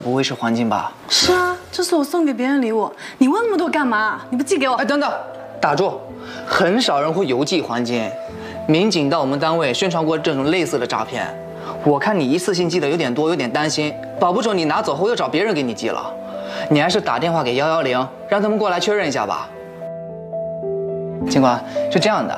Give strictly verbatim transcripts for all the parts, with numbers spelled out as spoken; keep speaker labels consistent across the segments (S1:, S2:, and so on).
S1: 不会是黄金吧？
S2: 是啊，这是我送给别人礼物。你问那么多干嘛？你不寄给我？
S1: 哎，等等，打住！很少人会邮寄黄金。民警到我们单位宣传过这种类似的诈骗。我看你一次性寄的有点多，有点担心，保不准你拿走后又找别人给你寄了。你还是打电话给幺幺零，让他们过来确认一下吧。警官，是这样的。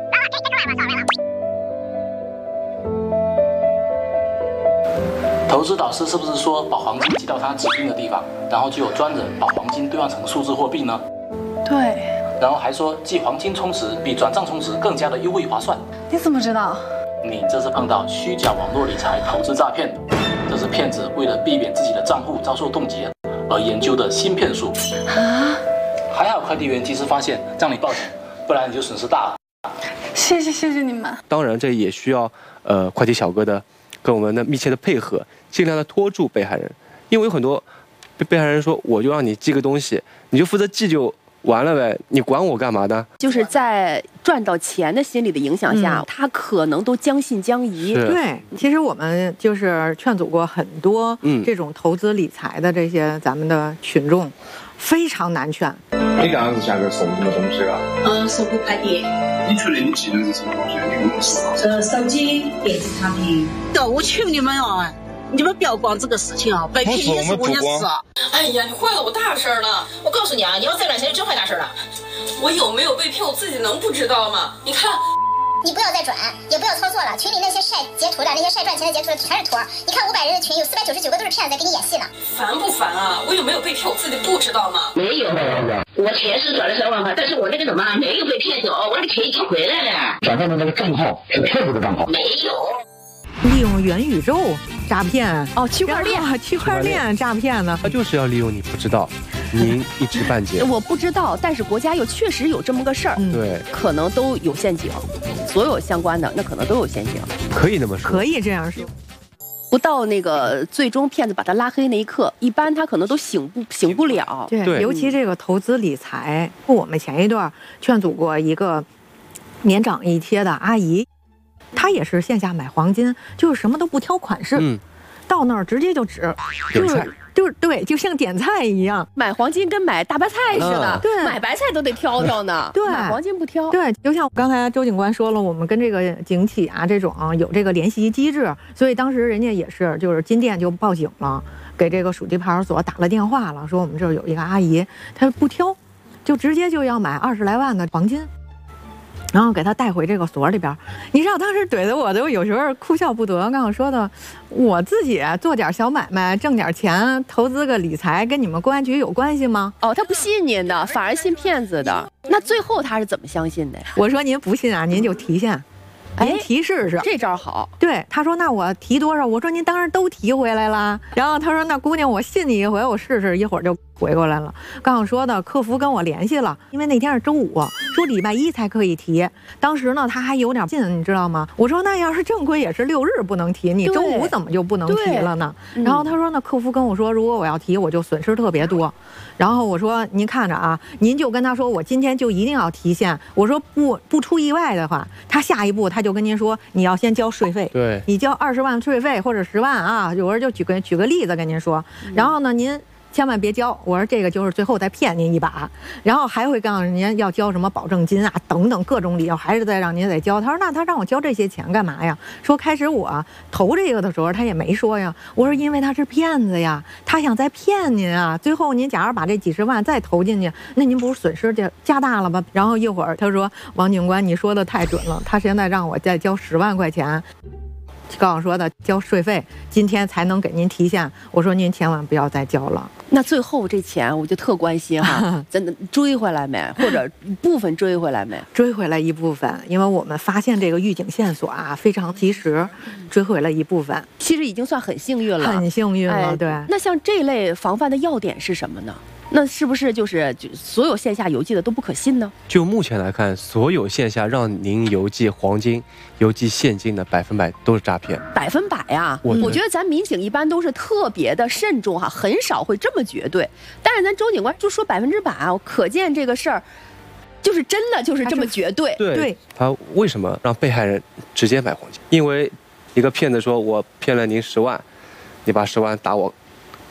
S3: 投资导师是不是说把黄金寄到他指定的地方，然后就有专人把黄金兑换成数字货币呢？
S2: 对。
S3: 然后还说寄黄金充值比转账充值更加的优惠划算。
S2: 你怎么知道？
S3: 你这是碰到虚假网络理财投资诈骗，这是骗子为了避免自己的账户遭受冻结而研究的新骗术。
S2: 啊！
S3: 还好快递员及时发现，让你报警，不然你就损失大了。
S2: 谢谢谢谢你们。
S4: 当然，这也需要呃快递小哥的跟我们的密切的配合，尽量的拖住被害人，因为有很多被被害人说，我就让你寄个东西，你就负责寄就完了呗，你管我干嘛呢？
S5: 就是在赚到钱的心理的影响下，嗯、他可能都将信将疑。
S6: 对，其实我们就是劝阻过很多这种投资理财的这些咱们的群众，嗯、非常难劝。
S7: 你刚刚是下个送什么东西啊？
S8: 呃，手工快递。
S7: 你确定你寄的是什么东西？你跟我说。
S8: 呃，手机、电子产品。我求你们啊！你们不要管这个事情啊，被骗也是我也是。
S9: 哎呀，你坏了我大事了！我告诉你啊，你要再乱钱，真坏大事了。我有没有被骗，我自己能不知道吗？你看，
S10: 你不要再转，也不要操作了。群里那些晒截图的，那些晒赚钱的截图的，全是托。你看五百人的群，有四百九十九个都是骗子在给你演戏呢。
S9: 烦不烦啊？我有没有被骗，我自己不知道吗？
S8: 没有，我钱是转了三万块，但是我那个什么没有被骗走，我那个钱已经回来了。
S7: 转账的那个账号是骗子的账号？
S8: 没有。
S6: 利用元宇宙诈骗
S5: 哦，区块链，
S6: 区块链诈骗呢？
S4: 他就是要利用你不知道，您一知半解。
S5: 我不知道，但是国家又确实有这么个事儿，
S4: 嗯、对，
S5: 可能都有陷阱，所有相关的那可能都有陷阱。
S4: 可以那么说，
S6: 可以这样说。
S5: 不到那个最终骗子把他拉黑那一刻，一般他可能都醒不醒不了。
S6: 对，对尤其这个投资理财，我们前一段劝阻过一个年长一些的阿姨。他也是线下买黄金，就是什么都不挑款式，嗯、到那儿直接就指，就是就是对，就像点菜一样，
S5: 买黄金跟买大白菜似的，嗯、对，买白菜都得挑挑呢，
S6: 对，
S5: 买黄金不挑。
S6: 对，就像刚才周警官说了，我们跟这个警企啊这种啊有这个联系机制，所以当时人家也是就是金店就报警了，给这个属地派出所打了电话了，说我们这儿有一个阿姨，她不挑，就直接就要买二十来万的黄金。然后给他带回这个所里边，你知道当时怼的我都有时候哭笑不得。刚我说的，我自己做点小买卖，挣点钱，投资个理财，跟你们公安局有关系吗？
S5: 哦，他不信您的，反而信骗子的。那最后他是怎么相信的呀？
S6: 我说您不信啊，您就提现。您提试试，
S5: 这招好。
S6: 对，他说那我提多少？我说您当然都提回来了。然后他说那姑娘，我信你一回，我试试，一会儿就回过来了。刚刚说的客服跟我联系了，因为那天是周五，说礼拜一才可以提。当时呢他还有点信，你知道吗？我说那要是正规也是六日不能提，你周五怎么就不能提了呢？然后他说那客服跟我说，如果我要提，我就损失特别多。然后我说您看着啊，您就跟他说我今天就一定要提现。我说不不出意外的话，他下一步他就跟您说你要先交税费，
S4: 对，
S6: 你交二十万税费或者十万啊。有人就举个举个例子跟您说，然后呢您千万别交。我说这个就是最后再骗您一把，然后还会告诉您要交什么保证金啊等等各种理由，还是再让您再交。他说那他让我交这些钱干嘛呀？说开始我投这个的时候他也没说呀。我说因为他是骗子呀，他想再骗您啊。最后您假如把这几十万再投进去，那您不是损失就加大了吧？然后一会儿他说王警官你说的太准了，他现在让我再交十万块钱。告诉说的交税费，今天才能给您提现。我说您千万不要再交了。
S5: 那最后这钱我就特关心哈，真的追回来没？或者部分追回来没？
S6: 追回来一部分，因为我们发现这个预警线索啊非常及时，追回了一部分。
S5: 其实已经算很幸运了，
S6: 很幸运了。
S5: 哎、
S6: 对。
S5: 那像这类防范的要点是什么呢？那是不是就是就所有线下邮寄的都不可信呢？
S4: 就目前来看，所有线下让您邮寄黄金、邮寄现金的百分百都是诈骗。
S5: 百分百啊！我我觉得咱民警一般都是特别的慎重哈，很少会这么绝对。但是咱周警官就说百分之百啊，可见这个事儿就是真的就是这么绝对。
S4: 对，对他为什么让被害人直接买黄金？因为一个骗子说我骗了您十万，你把十万打我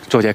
S4: 周姐